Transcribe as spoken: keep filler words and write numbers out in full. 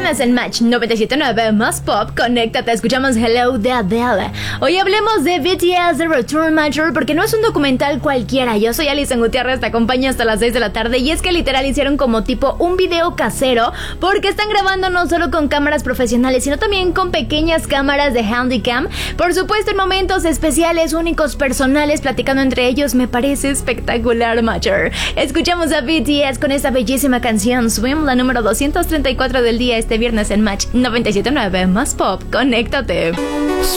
viernes en Match noventa y siete punto nueve más pop, conéctate, escuchamos Hello de Adele. Hoy hablemos de B T S, de Return Mature, porque no es un documental cualquiera. Yo soy Alison Gutiérrez, te acompaño hasta las seis de la tarde, y es que literal hicieron como tipo un video casero, porque están grabando no solo con cámaras profesionales, sino también con pequeñas cámaras de Handycam. Por supuesto, en momentos especiales, únicos, personales, platicando entre ellos. Me parece espectacular, Mature. Escuchamos a B T S con esta bellísima canción Swim, la número doscientos treinta y cuatro del día, este viernes en Match noventa y siete punto nueve más pop, conéctate.